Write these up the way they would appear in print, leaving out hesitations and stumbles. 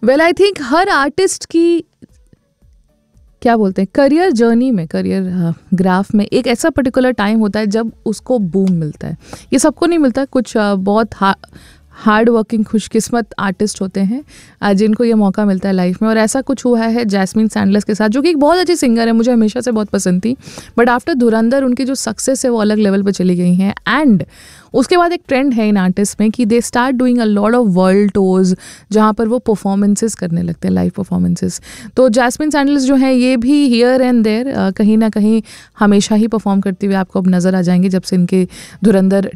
Well I think her artist की क्या बोलते हैं करियर जर्नी में, करियर ग्राफ में एक ऐसा पर्टिकुलर टाइम होता है जब उसको बूम मिलता है. ये सबको नहीं मिलता. कुछ बहुत हार्ड वर्किंग खुशकिस्मत आर्टिस्ट होते हैं जिनको ये मौका मिलता है लाइफ में. और ऐसा कुछ हुआ है जैस्मीन सैंडलर्स के साथ, जो कि एक बहुत अच्छी सिंगर है, मुझे हमेशा से बहुत पसंद थी. बट आफ्टर धुरंधर उनकी जो सक्सेस है वो अलग लेवल पे चली गई हैं. एंड उसके बाद एक ट्रेंड है इन आर्टिस्ट में कि they start doing a lot of world tours जहाँ पर वो परफॉर्मेंसेस करने लगते हैं, लाइव परफॉर्मेंसेस. तो जैस्मीन सैंडलर्स जो है ये भी हियर एंड देयर कहीं ना कहीं हमेशा ही परफॉर्म करती हुई आपको अब नज़र आ जाएंगी जब से इनके धुरंधर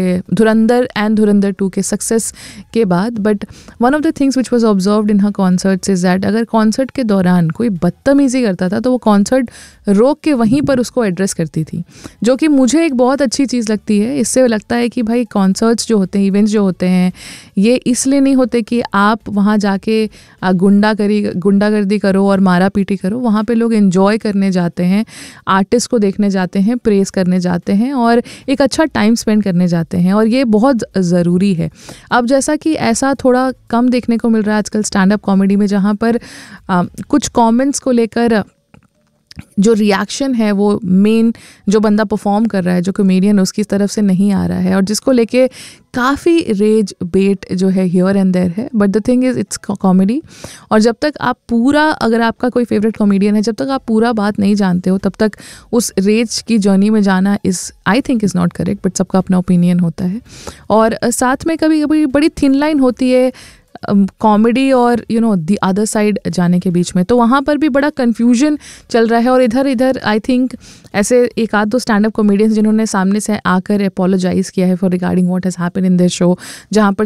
एंड धुरंधर 2 के सक्सेस के बाद. But one of the things which was observed in her concerts is that अगर कॉन्सर्ट के दौरान कोई बदतमीजी करता था तो वो कॉन्सर्ट रोक के वहीं पर उसको एड्रेस करती थी, जो कि मुझे एक बहुत अच्छी चीज़ लगती है. इससे लगता है कि भाई कॉन्सर्ट्स जो होते हैं, इवेंट्स जो होते हैं, ये इसलिए नहीं होते कि आप वहाँ जाके गुंडागर्दी करो और मारा पीटी करो. वहाँ पे लोग एंजॉय करने जाते हैं, आर्टिस्ट को देखने जाते हैं, प्रेस करने जाते हैं और एक अच्छा टाइम स्पेंड करने जाते हैं. और ये बहुत ज़रूरी है. अब जैसा कि ऐसा थोड़ा कम देखने को मिल रहा है आजकल स्टैंड अप कॉमेडी में, जहाँ पर कुछ कमेंट्स को लेकर जो रिएक्शन है वो मेन जो बंदा परफॉर्म कर रहा है, जो कॉमेडियन, उसकी तरफ से नहीं आ रहा है, और जिसको लेके काफ़ी रेज बेट जो है हियर एंड देयर है. But the thing is it's comedy. और जब तक आप पूरा, अगर आपका कोई फेवरेट कॉमेडियन है, जब तक आप पूरा बात नहीं जानते हो तब तक उस रेज की जर्नी में जाना I think is not correct. But सबका अपना ओपिनियन होता है. और साथ में कभी कभी बड़ी थिन लाइन होती है कॉमेडी और द अदर साइड जाने के बीच में. तो वहाँ पर भी बड़ा कन्फ्यूजन चल रहा है. और इधर आई थिंक ऐसे एक आध दो स्टैंड अप कॉमेडियंस जिन्होंने सामने से आकर अपोलोजाइज़ किया है for regarding what has happened in their show, जहाँ पर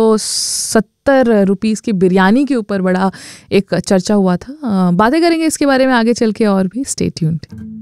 370 रुपीज़ की बिरयानी के ऊपर बड़ा एक चर्चा हुआ था. बातें करेंगे इसके बारे में आगे चल के और भी. Stay tuned.